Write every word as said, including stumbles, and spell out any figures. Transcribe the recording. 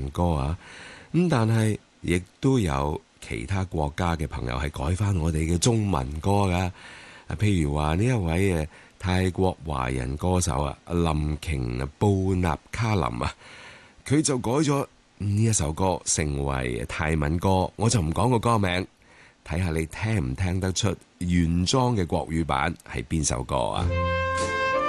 歌啊。咁但係亦都有其他國家嘅朋友係改翻我哋嘅中文歌噶。啊，譬如話呢一位誒泰國華人歌手啊，林瓊布納卡林啊，佢就改咗呢一首歌成為泰文歌。我就唔講個歌名，睇下你聽唔聽得出原裝嘅國語版係邊首歌啊？